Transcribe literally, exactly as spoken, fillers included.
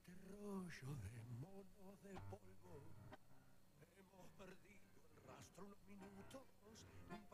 este rollo de mono de polvo. Hemos perdido el rastro unos minutos